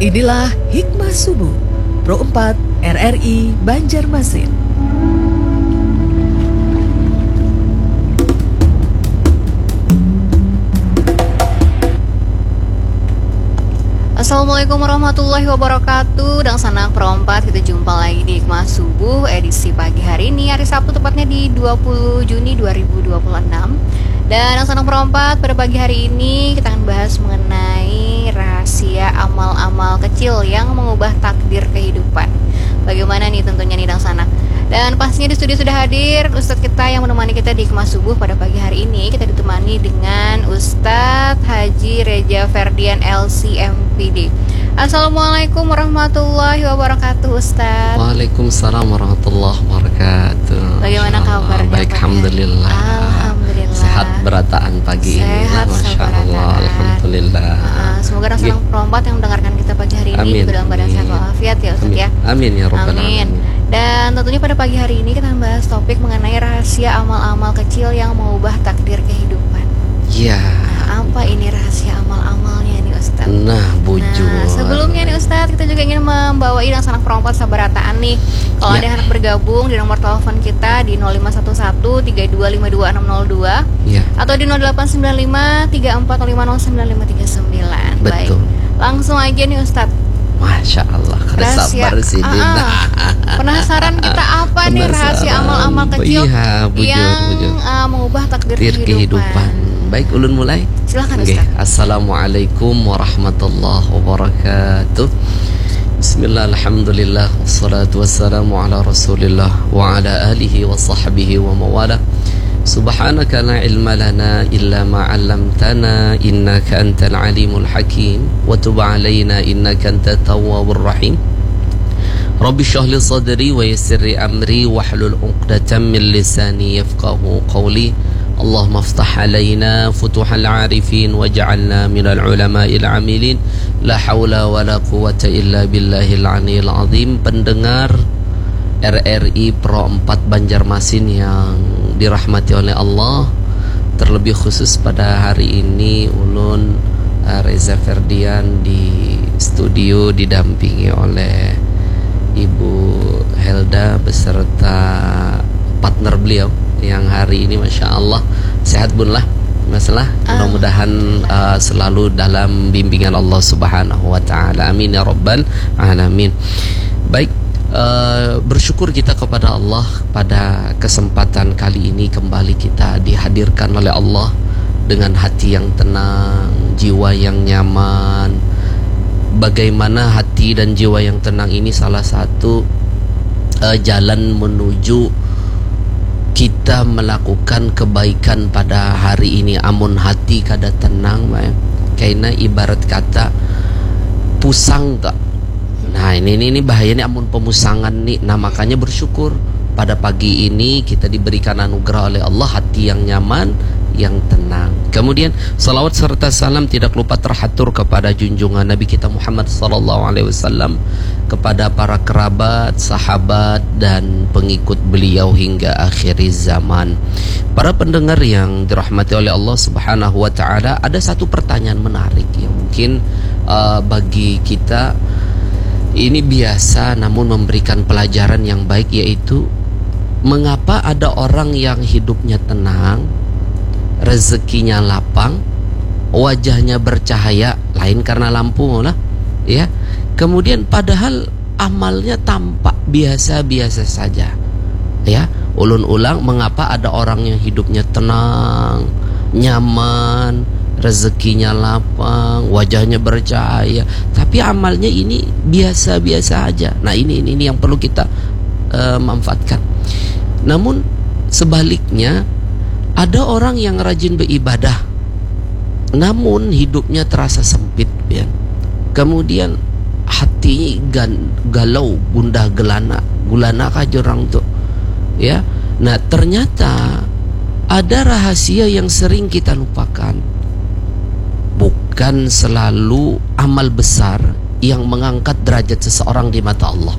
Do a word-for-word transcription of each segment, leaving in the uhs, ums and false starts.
Inilah Hikmah Subuh Pro empat R R I Banjarmasin. Assalamualaikum warahmatullahi wabarakatuh. Dan Sanang Pro empat, kita jumpa lagi di Hikmah Subuh edisi pagi hari ini, hari Sabtu tepatnya di dua puluh Juni dua ribu dua puluh enam. Dan Sanang Pro empat, pada pagi hari ini kita akan bahas mengenai rahasia amal-amal kecil yang mengubah takdir kehidupan. Bagaimana nih tentunya nih Dang Sana. Dan pastinya di studio sudah hadir Ustadz kita yang menemani kita di Hikmah Subuh pada pagi hari ini. Kita ditemani dengan Ustadz Haji Reja Ferdian L C M P D. Assalamualaikum warahmatullahi wabarakatuh Ustadz. Waalaikumsalam warahmatullahi wabarakatuh. Bagaimana kabarnya? Baik, alhamdulillah. Alhamdulillah. Sehat berataan pagi ini. Masya Allah, alhamdulillah. Uh, semoga Dang Sanang Pro empat yang mendengarkan kita pagi hari ini amin, juga dalam badan sehat walafiat ya Ustadz ya. Amin ya rabbal alamin. Dan tentunya pada pagi hari ini kita membahas topik mengenai rahasia amal-amal kecil yang mengubah takdir kehidupan. Ya. Nah, apa ini rahasia amal-amalnya nih Ustadz? Nah, bujur. Nah, sebelumnya nih Ustadz, kita juga ingin membawa Dang Sanang Pro empat sabarataan nih. Kalau ya. ada anak bergabung di nomor telepon kita di nol lima satu satu tiga dua lima dua enam nol dua ya. Atau di nol delapan sembilan lima tiga empat nol lima nol sembilan lima tiga sembilan. Betul. Baik. Langsung aja nih Ustadz. Masya Allah, kada sabar sih Dina. Penasaran kita apa nih rahasia amal-amal kecil iya, bujur, yang bujur. Uh, mengubah takdir kehidupan. kehidupan. Baik, ulun mulai. Silakan okay. Ustaz. Assalamualaikum warahmatullahi wabarakatuh. Bismillah, alhamdulillah, wassalatu wassalamu ala rasulillah wa ala alihi wa sahbihi wa mawala. Subhanaka la ilma lana illa ma 'allamtana innaka antal alimul hakim wa tub 'alaina innaka antat tawwabur rahim. Rabbi shrah li sadri wa yassir li amri wahlul 'uqdatam min lisani yafqahu qawli. Allahumma iftah 'alaina futuhal 'arifin waj'alna minal ulama'il 'amilin. La haula wala quwwata illa billahil 'aliyyil 'azim. Pendengar R R I Pro empat Banjarmasin yang dirahmati oleh Allah, terlebih khusus pada hari ini ulun uh, Reza Ferdian di studio didampingi oleh Ibu Helda beserta partner beliau yang hari ini Masya Allah sehat bun lah masalah, mudah-mudahan uh, selalu dalam bimbingan Allah Subhanahu wa Ta'ala. Amin ya rabbal alamin. Baik. Uh, bersyukur kita kepada Allah pada kesempatan kali ini kembali kita dihadirkan oleh Allah dengan hati yang tenang, jiwa yang nyaman. Bagaimana hati dan jiwa yang tenang ini salah satu uh, jalan menuju kita melakukan kebaikan pada hari ini. Amun hati kada tenang, karena ibarat kata pusang tak. Nah ini, ini, ini bahayanya amun pemusangan nih. Nah makanya bersyukur pada pagi ini kita diberikan anugerah oleh Allah hati yang nyaman, yang tenang. Kemudian salawat serta salam tidak lupa terhatur kepada junjungan Nabi kita Muhammad sallallahu alaihi wasallam, kepada para kerabat, sahabat dan pengikut beliau hingga akhir zaman. Para pendengar yang dirahmati oleh Allah Subhanahu wa Ta'ala, ada satu pertanyaan menarik yang mungkin uh, bagi kita ini biasa namun memberikan pelajaran yang baik, yaitu mengapa ada orang yang hidupnya tenang, rezekinya lapang, wajahnya bercahaya, lain karena lampu lah ya, kemudian padahal amalnya tampak biasa-biasa saja ya. Ulun ulang, mengapa ada orang yang hidupnya tenang, nyaman, rezekinya lapang, wajahnya bercahaya, tapi amalnya ini biasa-biasa aja. Nah ini, ini ini yang perlu kita uh, manfaatkan. Namun sebaliknya, ada orang yang rajin beribadah namun hidupnya terasa sempit ya. Kemudian hati galau, gundah gelana, gulana kajorang tuh ya. Nah ternyata ada rahasia yang sering kita lupakan. Bukan selalu amal besar yang mengangkat derajat seseorang di mata Allah,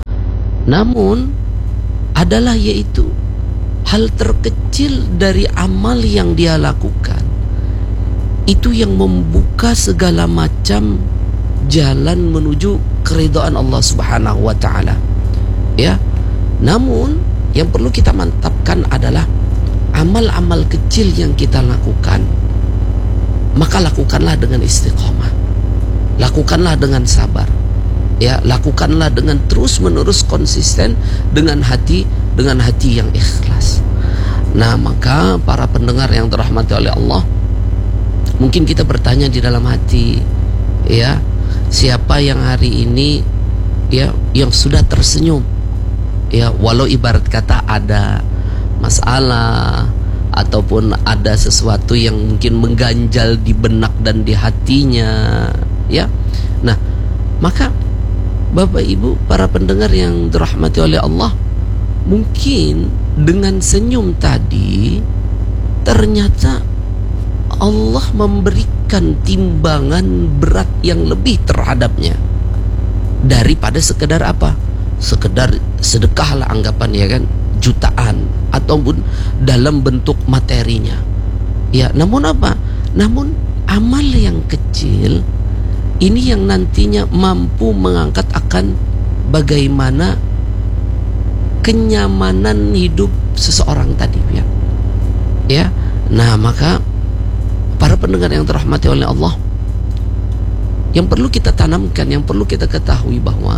namun adalah yaitu hal terkecil dari amal yang dia lakukan, itu yang membuka segala macam jalan menuju keridhaan Allah Subhanahu wa taala. Ya. Namun yang perlu kita mantapkan adalah amal-amal kecil yang kita lakukan, maka lakukanlah dengan istiqomah, lakukanlah dengan sabar, ya, lakukanlah dengan terus menerus konsisten dengan hati dengan hati yang ikhlas. Nah, maka para pendengar yang dirahmati oleh Allah, mungkin kita bertanya di dalam hati, ya, siapa yang hari ini, ya, yang sudah tersenyum, ya, walau ibarat kata ada masalah ataupun ada sesuatu yang mungkin mengganjal di benak dan di hatinya, ya. Nah, maka Bapak Ibu para pendengar yang dirahmati oleh Allah, mungkin dengan senyum tadi ternyata Allah memberikan timbangan berat yang lebih terhadapnya daripada sekedar apa? Sekedar sedekah lah anggapan, ya kan, jutaan ataupun dalam bentuk materinya. Ya, namun apa? Namun amal yang kecil ini yang nantinya mampu mengangkat akan bagaimana kenyamanan hidup seseorang tadi, ya. Ya. Nah, maka para pendengar yang dirahmati oleh Allah, yang perlu kita tanamkan, yang perlu kita ketahui bahwa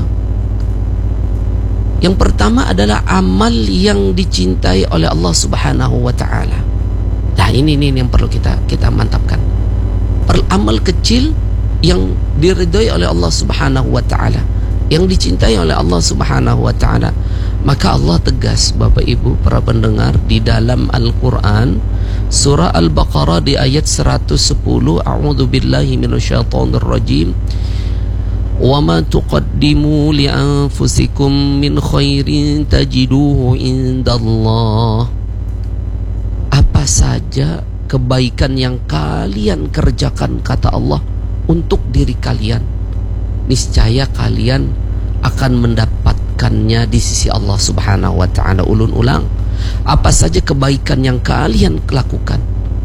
yang pertama adalah amal yang dicintai oleh Allah Subhanahu wa taala. Nah, ini ini yang perlu kita kita mantapkan. Amal kecil yang diridhai oleh Allah Subhanahu wa taala, yang dicintai oleh Allah Subhanahu wa taala. Maka Allah tegas, Bapak Ibu para pendengar, di dalam Al-Qur'an surah Al-Baqarah di ayat seratus sepuluh, a'udzu billahi minasyaitonir rajim. Wa ma tuqaddimu li anfusikum min khairin tajiduhu indallah. Apa saja kebaikan yang kalian kerjakan, kata Allah, untuk diri kalian, niscaya kalian akan mendapatkannya di sisi Allah Subhanahu wa taala. Ulun ulang, apa saja kebaikan yang kalian lakukan,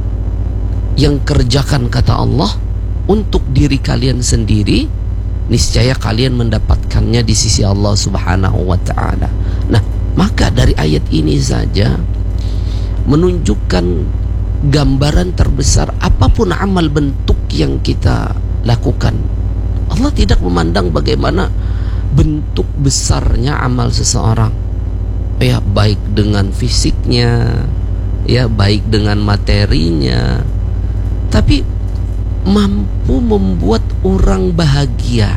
yang kerjakan, kata Allah, untuk diri kalian sendiri, niscaya kalian mendapatkannya di sisi Allah Subhanahu wa taala. Nah, maka dari ayat ini saja menunjukkan gambaran terbesar apapun amal bentuk yang kita lakukan. Allah tidak memandang bagaimana bentuk besarnya amal seseorang, ya, baik dengan fisiknya, ya, baik dengan materinya, tapi mampu membuat orang bahagia,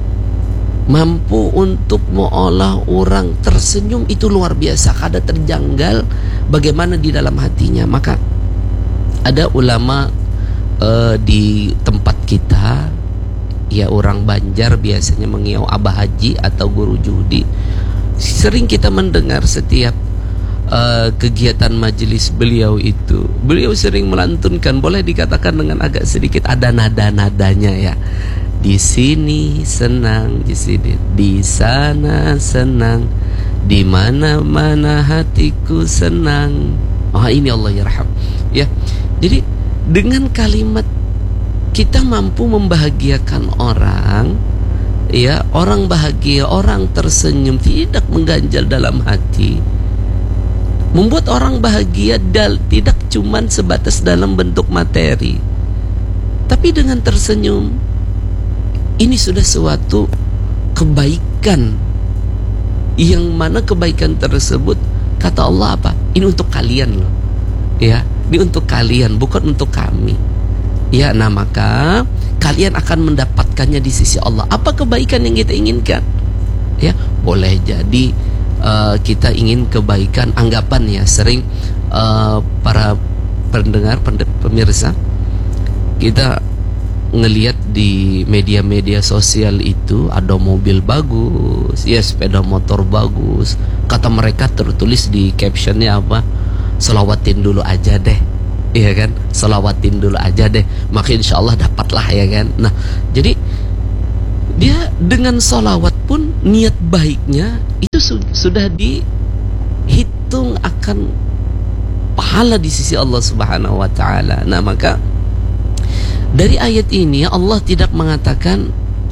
mampu untuk mengolah orang tersenyum, itu luar biasa. Kada terjanggal bagaimana di dalam hatinya. Maka ada ulama uh, di tempat kita, ya, orang Banjar biasanya mengiau Abah Haji atau Guru Juhdi. Sering kita mendengar setiap Uh, kegiatan majelis beliau itu, beliau sering melantunkan, boleh dikatakan dengan agak sedikit ada nada-nadanya, ya. Di sini senang, di sini, di sana senang, di mana-mana hatiku senang. Oh, ini Allah yarham, ya. Jadi dengan kalimat kita mampu membahagiakan orang, ya, orang bahagia, orang tersenyum, tidak mengganjal dalam hati, membuat orang bahagia dal, tidak cuman sebatas dalam bentuk materi, tapi dengan tersenyum. Ini sudah suatu kebaikan, yang mana kebaikan tersebut, kata Allah apa? Ini untuk kalian loh, ya, ini untuk kalian, bukan untuk kami, ya. Nah, maka kalian akan mendapatkannya di sisi Allah. Apa kebaikan yang kita inginkan? Ya, boleh jadi Uh, kita ingin kebaikan, anggapan, ya, sering uh, para pendengar, pemirsa, kita ngelihat di media-media sosial itu ada mobil bagus, ya, sepeda motor bagus, kata mereka tertulis di captionnya apa? Selawatin dulu aja deh, iya kan? Selawatin dulu aja deh, maka insya Allah dapatlah, ya kan? Nah, jadi dia dengan solawat pun niat baiknya itu su sudah dihitung akan pahala di sisi Allah Subhanahu wa taala. Nah, maka dari ayat ini Allah tidak mengatakan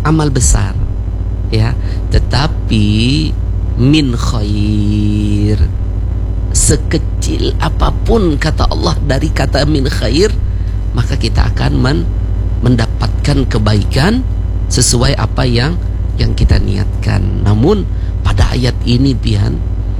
amal besar, ya. Tetapi min khair, sekecil apapun kata Allah dari kata min khair, maka kita akan men mendapatkan kebaikan sesuai apa yang yang kita niatkan. Namun pada ayat ini pian,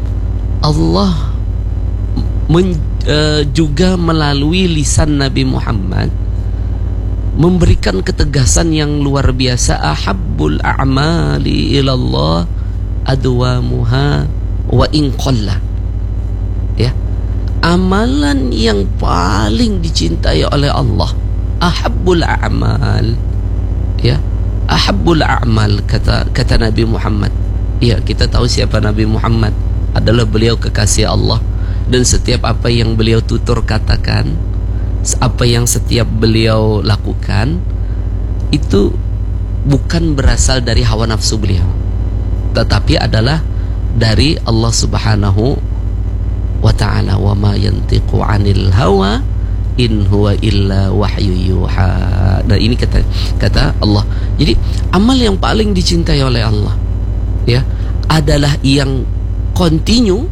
Allah men, uh, juga melalui lisan Nabi Muhammad memberikan ketegasan yang luar biasa. Ahabbul a'mali ilallah adwamuha wa in qalla. Ya, amalan yang paling dicintai oleh Allah, ahabbul a'mal, ya, ahabbul a'mal kata kata Nabi Muhammad. Ya, kita tahu siapa Nabi Muhammad, adalah beliau kekasih Allah, dan setiap apa yang beliau tutur katakan, apa yang setiap beliau lakukan itu bukan berasal dari hawa nafsu beliau, tetapi adalah dari Allah Subhanahu wa ta'ala. Wa ma yantiqu 'anil hawa in huwa illa wahyu yuha. Nah, ini kata kata Allah. Jadi amal yang paling dicintai oleh Allah, ya, adalah yang continue,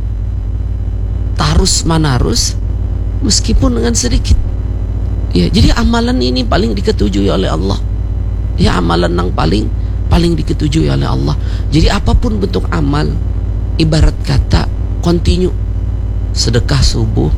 tarus manarus, meskipun dengan sedikit. Ya, jadi amalan ini paling diketujui oleh Allah. Ya, amalan yang paling paling diketujui oleh Allah. Jadi apapun bentuk amal, ibarat kata continue, sedekah subuh,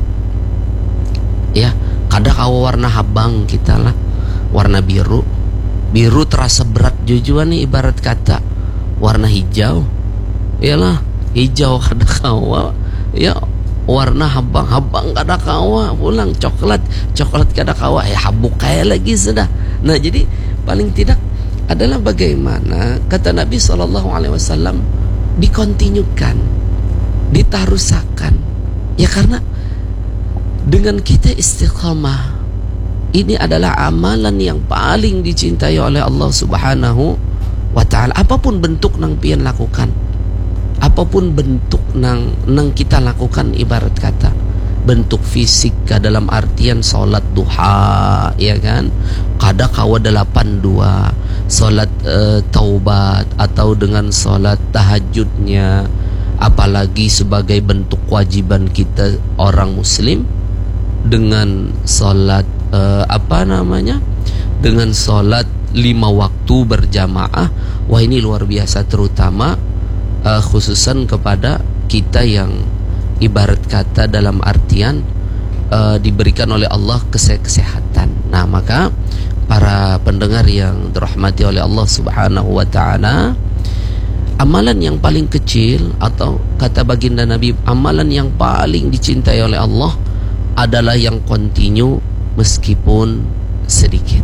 ya, kadang kawa warna habang kita lah, warna biru, biru terasa berat jujuan nih, ibarat kata warna hijau, iyalah hijau kada kawa, ya, warna habang habang kada kawa, pulang coklat coklat kada kawa, ya habuk kayak lagi sudah. Nah, jadi paling tidak adalah bagaimana kata Nabi shallallahu alaihi wasallam dikontinyukan, ditarusakan, ya, karena dengan kita istiqamah, ini adalah amalan yang paling dicintai oleh Allah Subhanahu wa ta'ala. Apapun bentuk nang pian lakukan, apapun bentuk nang nang kita lakukan, ibarat kata bentuk fisik dalam artian solat duha, ya kan, kada kawa delapan dua, solat uh, taubat, atau dengan solat tahajudnya, apalagi sebagai bentuk kewajiban kita orang muslim dengan solat uh, apa namanya dengan solat lima waktu berjamaah. Wah, ini luar biasa, terutama uh, khususan kepada kita yang ibarat kata dalam artian uh, diberikan oleh Allah kese kesehatan. Nah, maka para pendengar yang dirahmati oleh Allah Subhanahu wa ta'ala, amalan yang paling kecil, atau kata baginda Nabi, amalan yang paling dicintai oleh Allah adalah yang continue meskipun sedikit.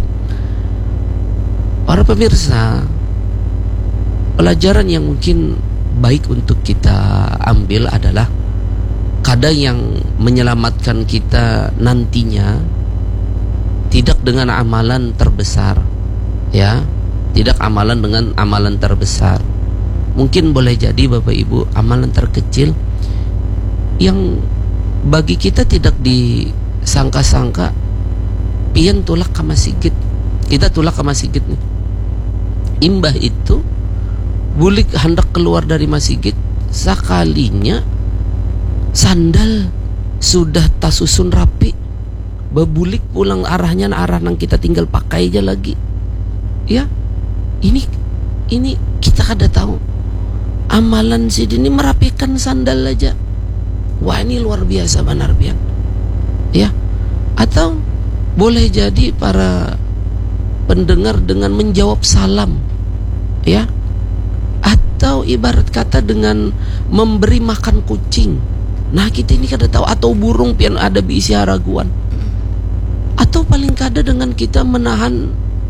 Para pemirsa, pelajaran yang mungkin baik untuk kita ambil adalah kadang yang menyelamatkan kita nantinya tidak dengan amalan terbesar, ya, tidak amalan dengan amalan terbesar. Mungkin boleh jadi Bapak Ibu amalan terkecil yang bagi kita tidak disangka-sangka, pian tulak ke masjid. Kita tulak ke masjid nih, imbah itu bulik hendak keluar dari masjid, sekalinya sandal sudah tasusun rapi, bebulik pulang arahnya arah yang kita tinggal pakai aja lagi, ya. Ini ini kita kada tahu amalan si ini merapikan sandal aja. Wah, ini luar biasa benar pian, ya. Atau boleh jadi para pendengar dengan menjawab salam, ya, atau ibarat kata dengan memberi makan kucing. Nah, kita ini kada tahu, atau burung pian ada bisi haraguan, atau paling kada dengan kita menahan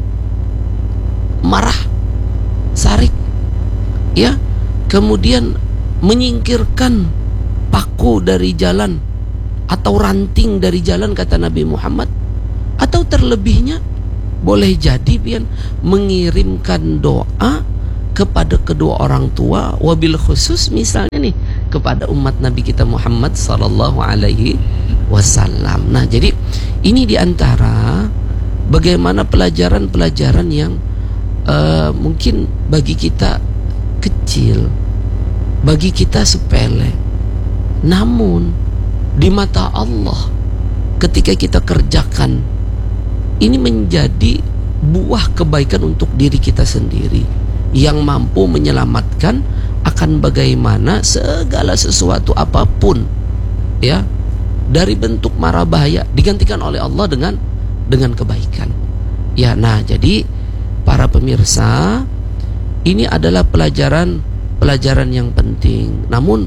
marah sarik, ya, kemudian menyingkirkan paku dari jalan atau ranting dari jalan kata Nabi Muhammad, atau terlebihnya boleh jadi pian mengirimkan doa kepada kedua orang tua, wabil khusus misalnya nih kepada umat Nabi kita Muhammad sallallahu alaihi wasallam. Nah, jadi ini diantara bagaimana pelajaran-pelajaran yang uh, mungkin bagi kita kecil, bagi kita sepele, namun di mata Allah ketika kita kerjakan ini menjadi buah kebaikan untuk diri kita sendiri yang mampu menyelamatkan akan bagaimana segala sesuatu apapun ya dari bentuk mara bahaya digantikan oleh Allah dengan dengan kebaikan. Ya, nah jadi para pemirsa, ini adalah pelajaran pelajaran yang penting. Namun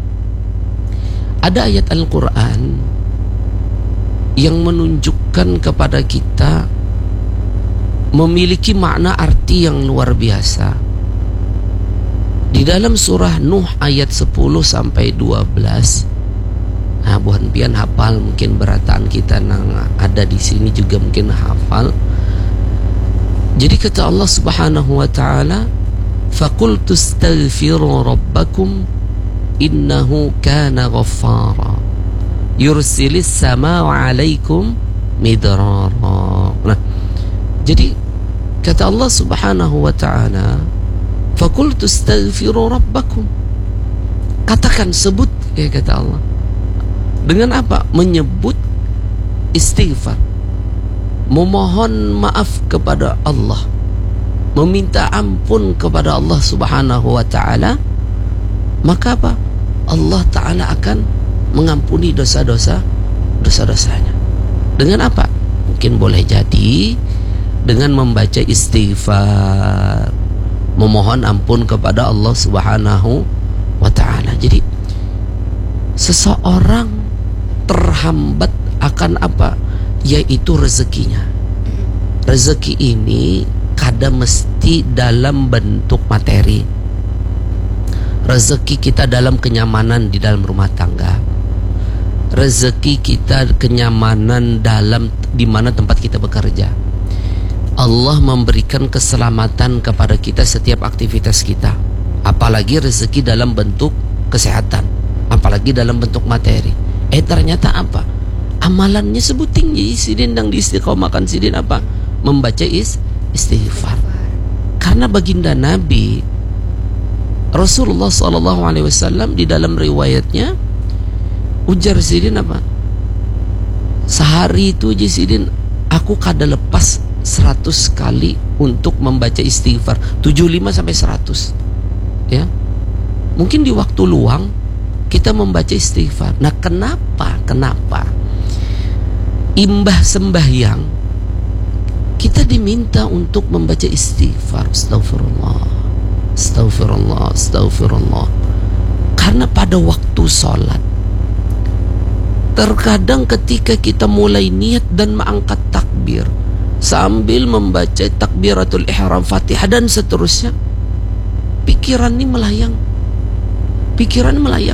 ada ayat Al-Quran yang menunjukkan kepada kita memiliki makna arti yang luar biasa. Di dalam surah Nuh ayat sepuluh sampai dua belas. Nah, buhan pian hafal, mungkin berataan kita nang ada di sini juga mungkin hafal. Jadi kata Allah Subhanahu wa taala, "Faqultu astaghfiru rabbakum innahu kana ghaffara yursilis samaa 'alaikum midrara." Nah, jadi kata Allah Subhanahu wa taala, "Faqultu astaghfiru rabbakum." Katakan, sebut, ya kata Allah. Dengan apa? Menyebut istighfar, memohon maaf kepada Allah, meminta ampun kepada Allah Subhanahu wa taala. Maka apa? Allah taala akan mengampuni dosa-dosa dosa-dosanya. Dengan apa? Mungkin boleh jadi dengan membaca istighfar, memohon ampun kepada Allah Subhanahu wa taala. Jadi seseorang terhambat akan apa? Yaitu rezekinya. Rezeki ini kadang mesti dalam bentuk materi. Rezeki kita dalam kenyamanan di dalam rumah tangga. Rezeki kita kenyamanan dalam di mana tempat kita bekerja. Allah memberikan keselamatan kepada kita setiap aktivitas kita. Apalagi rezeki dalam bentuk kesehatan, apalagi dalam bentuk materi. Eh ternyata apa? Amalannya sebuting jadi sidin dan diistiqomahkan sidin apa? Membaca is, istighfar. Karena baginda Nabi Rasulullah sallallahu alaihi wasallam di dalam riwayatnya ujar sidin apa? Sehari itu sidin aku kada lepas seratus kali untuk membaca istighfar, tujuh puluh lima sampai seratus. Ya. Mungkin di waktu luang kita membaca istighfar. Nah, kenapa? Kenapa? Imbah sembahyang kita diminta untuk membaca istighfar. Astaghfirullah, astaghfirullah, astaghfirullah. Karena pada waktu sholat, terkadang ketika kita mulai niat dan mengangkat takbir sambil membaca takbiratul ihram, Fatihah dan seterusnya, pikiran ini melayang. Pikiran melayang.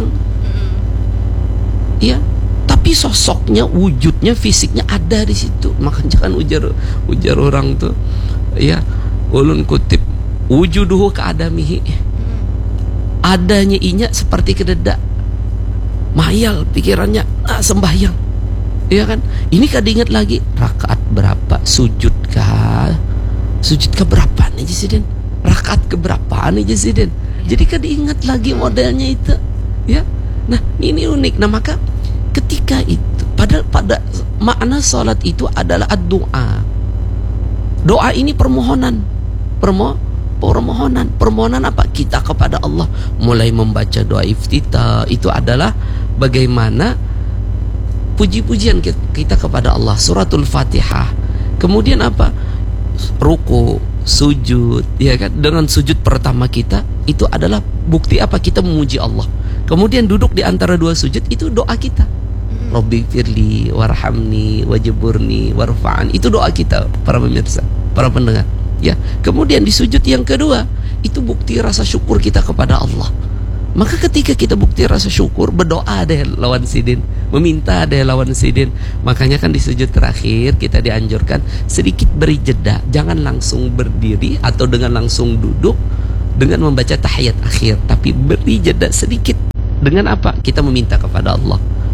Ya, tapi sosoknya, wujudnya, fisiknya ada di situ. Makanya kan ujar ujar orang tuh, ya, ulun kutip wujuduhu ka'adamihi. Adanya inya seperti kededak. Mayal pikirannya, ah, sembahyang. Ya kan? Ini kada ingat lagi rakaat berapa, sujud kah? Sujud ke berapa nih Jesiden? Rakaat ke berapa nih Jesiden? Jadi kada ingat lagi modelnya itu. Ya. Nah, ini unik. Nah, maka ketika itu pada pada makna salat itu adalah doa. Doa ini permohonan. Permo permohonan. Permohonan apa? Kita kepada Allah. Mulai membaca doa iftitah itu adalah bagaimana puji-pujian kita kepada Allah. Suratul Fatihah. Kemudian apa? Ruku, sujud, ya kan? Dengan sujud pertama kita itu adalah bukti apa? Kita memuji Allah. Kemudian duduk di antara dua sujud itu doa kita. Rabbi firli warhamni wajburni warfa'an. Itu doa kita para pemirsa, para pendengar. Ya, kemudian di sujud yang kedua itu bukti rasa syukur kita kepada Allah. Maka ketika kita bukti rasa syukur, berdoa deh lawan sidin, meminta deh lawan sidin. Makanya kan di sujud terakhir kita dianjurkan sedikit beri jeda, jangan langsung berdiri atau dengan langsung duduk dengan membaca tahiyat akhir, tapi beri jeda sedikit. Dengan apa? Kita meminta kepada Allah.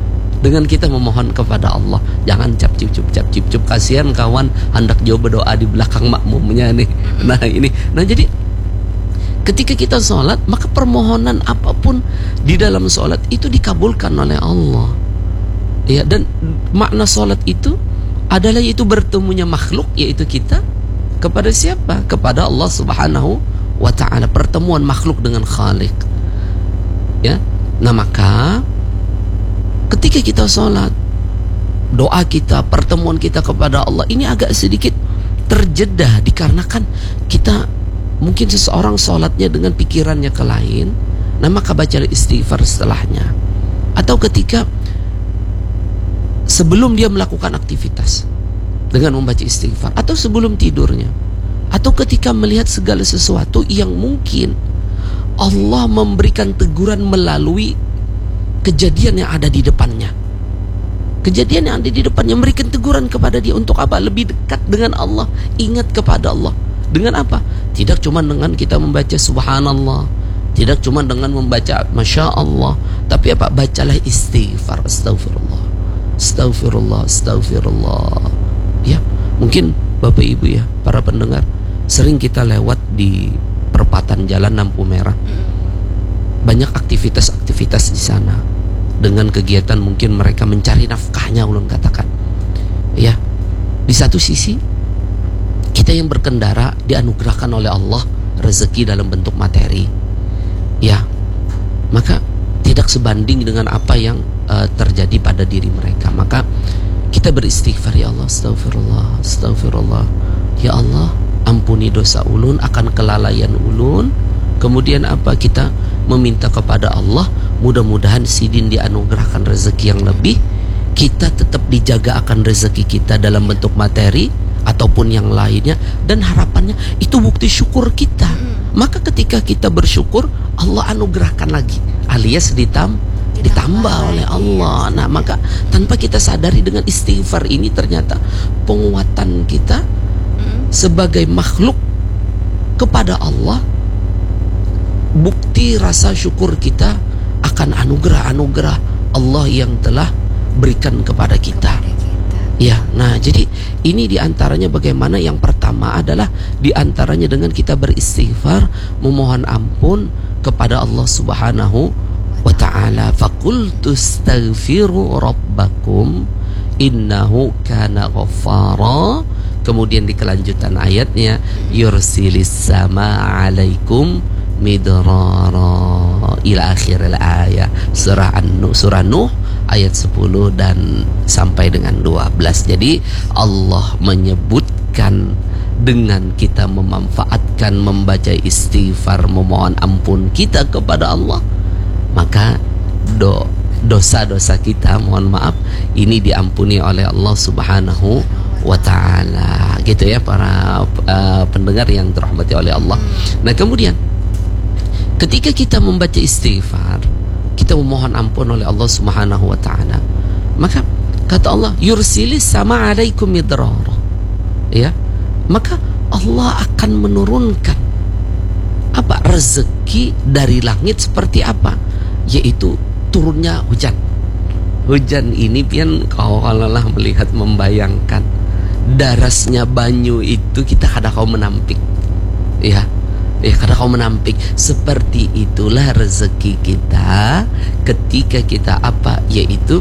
dengan kita memohon kepada Allah. Jangan cap cip cup cap cip cup, kasihan kawan hendak jawab berdoa di belakang makmumnya nih. Nah ini, nah jadi ketika kita sholat, maka permohonan apapun di dalam sholat itu dikabulkan oleh Allah. Ya, dan makna sholat itu adalah yaitu bertemunya makhluk, yaitu kita kepada siapa? Kepada Allah Subhanahu wa ta'ala. Pertemuan makhluk dengan Khalik. Ya, nah maka ketika kita sholat, doa kita, pertemuan kita kepada Allah ini agak sedikit terjeda dikarenakan kita mungkin seseorang sholatnya dengan pikirannya ke lain, nah maka bacalah istighfar setelahnya. Atau ketika sebelum dia melakukan aktivitas dengan membaca istighfar, atau sebelum tidurnya, atau ketika melihat segala sesuatu yang mungkin Allah memberikan teguran melalui kejadian yang ada di depannya. Kejadian yang ada di depannya memberikan teguran kepada dia untuk apa? Lebih dekat dengan Allah, ingat kepada Allah. Dengan apa? Tidak cuma dengan kita membaca subhanallah, tidak cuma dengan membaca masya Allah, tapi apa? Bacalah istighfar, astagfirullah, astagfirullah, astagfirullah. Ya, mungkin Bapak Ibu ya, para pendengar, sering kita lewat di perempatan jalan lampu merah. Banyak aktivitas-aktivitas di sana. Dengan kegiatan mungkin mereka mencari nafkahnya, ulun katakan. Ya, di satu sisi kita yang berkendara dianugerahkan oleh Allah rezeki dalam bentuk materi. Ya, maka tidak sebanding dengan apa yang uh, terjadi pada diri mereka. Maka kita beristighfar, ya Allah, astagfirullah, astagfirullah. Ya Allah, ampuni dosa ulun, akan kelalaian ulun. Kemudian apa? Kita meminta kepada Allah, mudah-mudahan sidin dianugerahkan rezeki yang lebih, kita tetap dijaga akan rezeki kita dalam bentuk materi ataupun yang lainnya, dan harapannya itu bukti syukur kita. Maka ketika kita bersyukur, Allah anugerahkan lagi, alias ditam ditambah oleh Allah. Nah, maka tanpa kita sadari dengan istighfar ini ternyata penguatan kita sebagai makhluk kepada Allah, bukti rasa syukur kita akan anugerah-anugerah Allah yang telah berikan kepada kita. Ya, nah jadi ini diantaranya bagaimana. Yang pertama adalah diantaranya dengan kita beristighfar, memohon ampun kepada Allah Subhanahu wa ta'ala. Faqultu astaghfiru rabbakum innahu kana ghaffara. Kemudian di kelanjutan ayatnya, yursilis sama alaikum midrara, ila akhir al-ayah. Surah An-Nuh, surah Nuh ayat sepuluh dan sampai dengan dua belas. Jadi Allah menyebutkan dengan kita memanfaatkan membaca istighfar, memohon ampun kita kepada Allah, maka do dosa-dosa kita, mohon maaf, ini diampuni oleh Allah Subhanahu wa ta'ala. Gitu ya para uh, pendengar yang dirahmati oleh Allah. Nah, kemudian ketika kita membaca istighfar, kita memohon ampun oleh Allah Subhanahu wa ta'ala, maka kata Allah, yursilis sama alaikum midrara. Ya, maka Allah akan menurunkan apa? Rezeki dari langit. Seperti apa? Yaitu turunnya hujan. Hujan ini pian kau kalalah melihat, membayangkan darasnya banyu itu, kita kadang kau menampik. Ya, ya kadang kau menampik. Seperti itulah rezeki kita ketika kita apa? Yaitu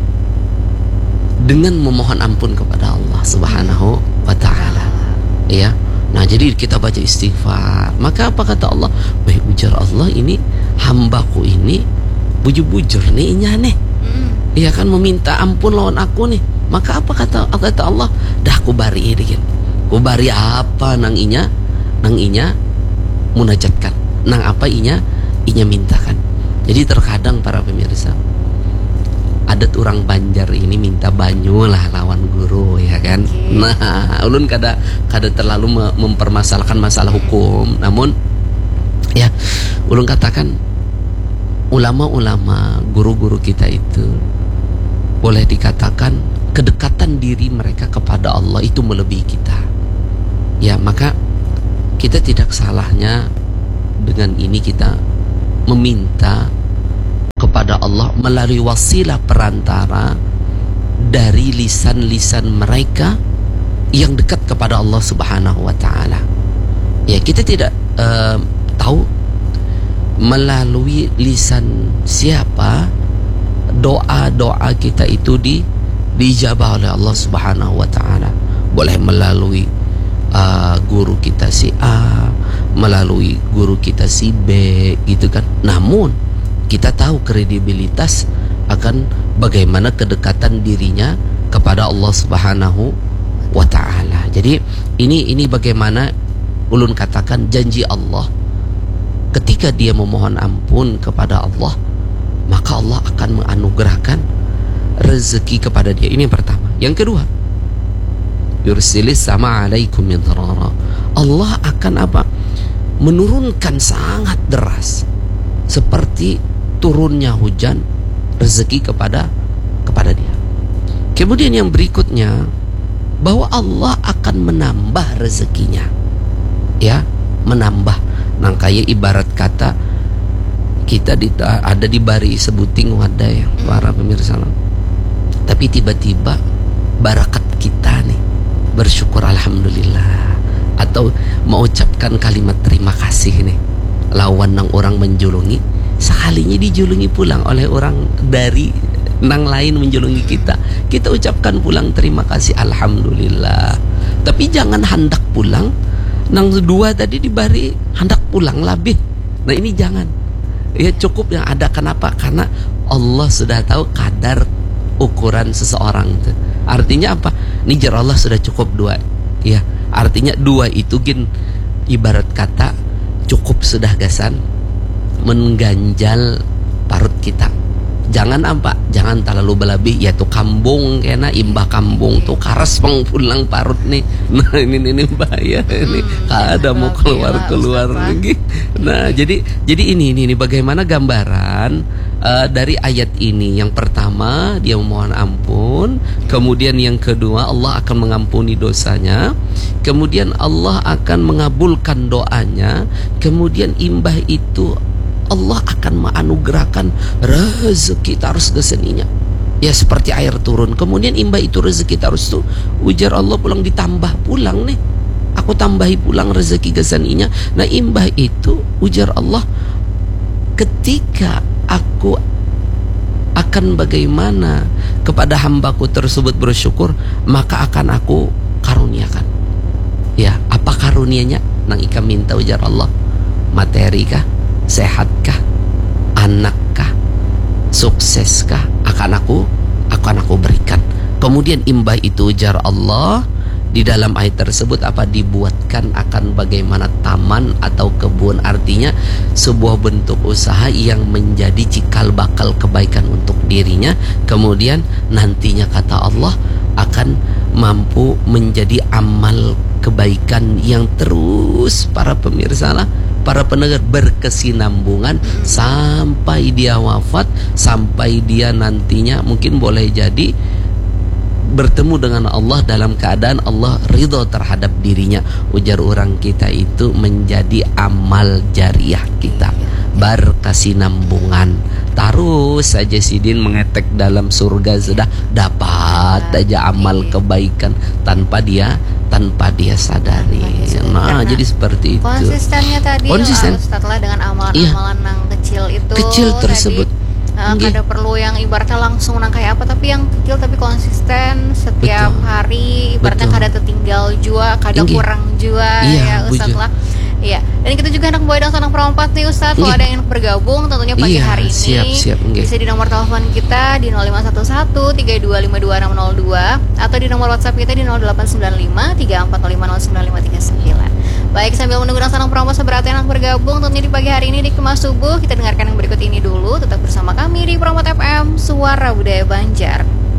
dengan memohon ampun kepada Allah Subhanahu wa ta'ala. Ya, nah jadi kita baca istighfar, maka apa kata Allah? Baik ujar Allah, ini hambaku ini bujur-bujur nih inya nih, iya kan, meminta ampun lawan aku nih. Maka apa kata kata Allah? Dah aku bari ini kan, aku bari apa nang inya, nang inya munajatkan, nang apa inya inya mintakan. Jadi terkadang para pemirsa, adat orang Banjar ini minta banyu lah lawan guru, ya kan. Okay. Nah, ulun kada kada terlalu mempermasalahkan masalah hukum, namun ya ulun katakan ulama-ulama, guru-guru kita itu boleh dikatakan kedekatan diri mereka kepada Allah itu melebihi kita. Ya, maka kita tidak salahnya dengan ini kita meminta kepada Allah melalui wasilah perantara dari lisan-lisan mereka yang dekat kepada Allah Subhanahu wa taala. Ya, kita tidak uh, tahu melalui lisan siapa doa-doa kita itu di dijabah oleh Allah Subhanahu wa taala. Boleh melalui uh, guru kita si A, melalui guru kita si B, gitu kan. Namun kita tahu kredibilitas akan bagaimana kedekatan dirinya kepada Allah Subhanahu wa taala. Jadi ini ini bagaimana ulun katakan janji Allah. Ketika dia memohon ampun kepada Allah, maka Allah akan menganugerahkan rezeki kepada dia. Ini yang pertama. Yang kedua, yursilis sama alaikum midrara. Allah akan apa? Menurunkan sangat deras seperti turunnya hujan rezeki kepada kepada dia. Kemudian yang berikutnya, bahwa Allah akan menambah rezekinya. Ya, menambah. Nang kayak ibarat kata kita di, ada di bari sebuting wadah ya para pemirsa. Tapi tiba-tiba barakat kita nih bersyukur alhamdulillah atau mengucapkan kalimat terima kasih nih lawan nang orang menjulungi, sekalinya dijulungi pulang oleh orang dari nang lain menjulungi kita, kita ucapkan pulang terima kasih alhamdulillah. Tapi jangan hendak pulang nang dua tadi dibari hendak pulang lebih. Nah ini jangan. Ya cukup yang ada. Kenapa? Karena Allah sudah tahu kadar ukuran seseorang itu. Artinya apa? Nijar Allah sudah cukup dua. Ya, artinya dua itu gin ibarat kata cukup sudah gasan mengganjal parut kita. Jangan apa? Jangan terlalu berlebih. Yaitu kambung kena imbah kambung tuh karas pang pulang parut nih. Nah ini ini bahaya ini. Hmm, ada mau keluar keluar lagi. Nah jadi jadi ini ini, ini bagaimana gambaran uh, dari ayat ini. Yang pertama dia memohon ampun. Kemudian yang kedua Allah akan mengampuni dosanya. Kemudian Allah akan mengabulkan doanya. Kemudian imbah itu Allah akan menganugerahkan rezeki terus ke seninya. Ya seperti air turun. Kemudian imbah itu rezeki terus tuh ujar Allah pulang ditambah pulang nih. Aku tambahi pulang rezeki ke seninya. Nah imbah itu ujar Allah, ketika aku akan bagaimana kepada hambaku tersebut bersyukur, maka akan aku karuniakan. Ya apa karunianya? Nang ika minta ujar Allah, materi kah? Sehatkah, anakkah, sukseskah, akan aku akan aku berikan. Kemudian imbah itu ujar Allah di dalam ayat tersebut apa? Dibuatkan akan bagaimana taman atau kebun. Artinya sebuah bentuk usaha yang menjadi cikal bakal kebaikan untuk dirinya. Kemudian nantinya kata Allah akan mampu menjadi amal kebaikan yang terus para pemirsa lah, para pendengar berkesinambungan sampai dia wafat, sampai dia nantinya mungkin boleh jadi bertemu dengan Allah dalam keadaan Allah ridho terhadap dirinya. Ujar orang kita itu menjadi amal jariah kita, berkesinambungan. Terus saja sidin mengetek dalam surga sudah dapat aja amal kebaikan tanpa dia tanpa dia sadari. Nah, jadi seperti itu. Konsistennya tadi Konsisten. Setelah dengan amalan-amalan iya. yang kecil itu kecil tersebut. Tadi, uh, kada perlu yang ibaratnya langsung nang kayak apa, tapi yang kecil tapi konsisten setiap Betul. hari. Ibaratnya Betul. kada tertinggal jua, kada Inggi. kurang jua iya, ya Ustaz lah. Iya, dan kita juga hendak membawa sanang perempat nih Ustaz. Kalau ada yang bergabung tentunya pagi iya, hari ini siap, siap, bisa di nomor telepon kita di nol lima satu satu tiga dua lima dua enam nol dua atau di nomor WhatsApp kita di nol delapan sembilan lima tiga empat nol lima nol sembilan lima tiga sembilan. Baik, sambil menunggu sanang perempat seberat yang bergabung tentunya di pagi hari ini di Kemas Subuh, kita dengarkan yang berikut ini dulu. Tetap bersama kami di Perompat F M Suara Budaya Banjar.